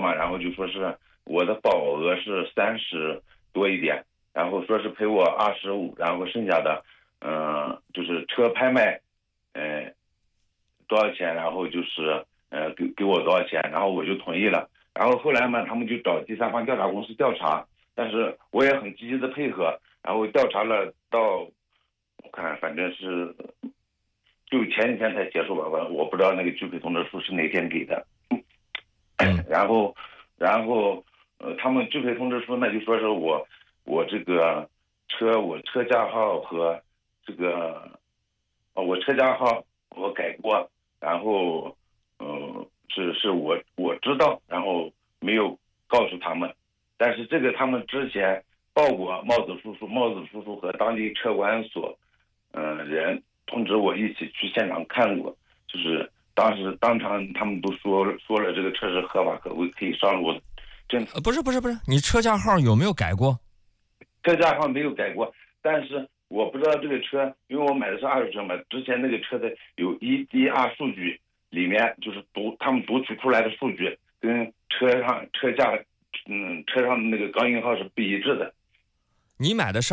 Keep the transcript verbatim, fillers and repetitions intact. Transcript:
嘛，然后就说是我的保额是三十多一点，然后说是赔我二十五，然后剩下的，嗯、呃，就是车拍卖，呃，多少钱，然后就是呃给给我多少钱，然后我就同意了。然后后来嘛，他们就找第三方调查公司调查，但是我也很积极的配合，然后调查了到，我看反正是就前几天才结束吧，我我不知道那个拒赔通知书是哪天给的。 嗯然后，然后，呃，他们拒赔通知书那就说是我，我这个车，我车架号和这个，哦，我车架号我改过，然后，嗯、是是我我知道，然后没有告诉他们，但是这个他们之前报过帽子叔叔，帽子叔叔和当地车管所，嗯、人通知我一起去现场看过，就是当时当场他们都说说了这个车是合法可规，可以上路的。真呃，不是不是不是，你车架号有没有改过？ 车架号没有改过，但是我不知道这个车，因为我买的是二手车嘛，之前那个车的有 E D R 数据里面就是读他们读取出来的数据跟车上车架，嗯，车上的那个钢印号是不一致的。 你买的是